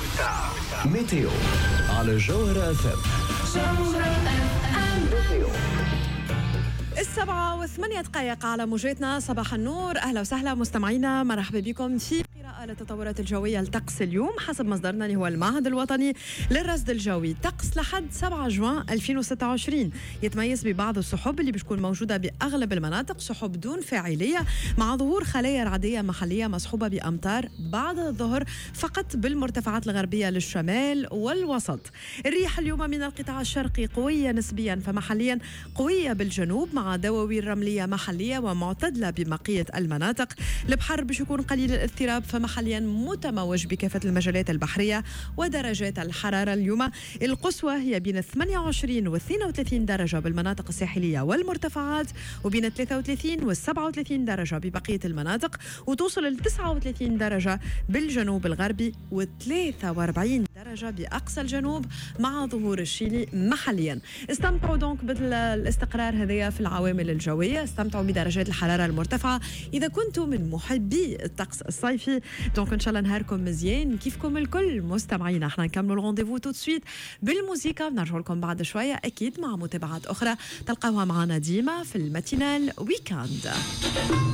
ميتيو على جوهرة FM. 7:08 على موجتنا. صباح النور، أهلا وسهلا مستمعينا، مرحبا بكم في قراءة للتطورات الجوية لطقس اليوم حسب مصدرنا اللي هو المعهد الوطني للرصد الجوي. طقس لحد 7 جوان 2026 يتميز ببعض السحب اللي بتكون موجودة بأغلب المناطق، سحب دون فاعلية مع ظهور خلايا رعدية محلية مصحوبة بأمطار بعد الظهر فقط بالمرتفعات الغربية للشمال والوسط. الريح اليوم من القطاع الشرقي قوية نسبيا فمحليا قوية بالجنوب مع دواوين رملية محلية ومعتدلة ببقية المناطق. البحر باش يكون قليل الاضطراب فمحليا متموج بكافة المجالات البحرية. ودرجات الحرارة اليوم القصوى هي بين 28 و 32 درجة بالمناطق الساحلية والمرتفعات، وبين 33 و 37 درجة ببقية المناطق، وتوصل ل 39 درجة بالجنوب الغربي و 43 درجة بأقصى الجنوب مع ظهور الشيلي محليا. استمتعوا دونك بالاستقرار هذايا في العوامل الجوية، استمتعوا بدرجات الحرارة المرتفعة إذا كنتم من محبي الطقس الصيفي. دونك إن شاء الله نهاركم مزيان كيفكم الكل مستمعينا. احنا نكملوا الرونديفو تو سويت بالموسيقى، بنرجع لكم بعد شوية أكيد مع متابعات أخرى تلقاوها معنا ديما في الماتينال ويكاند.